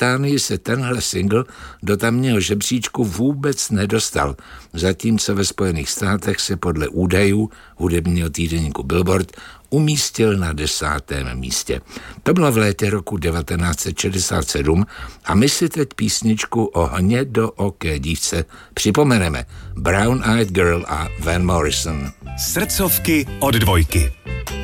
Británii se tenhle single do tamního žebříčku vůbec nedostal, zatímco ve Spojených státech se podle údajů hudebního týdeníku Billboard umístil na 10. místě. To bylo v létě roku 1967 a my si teď písničku o hnědooké dívce připomeneme. Brown Eyed Girl a Van Morrison. Srdcovky od Dvojky.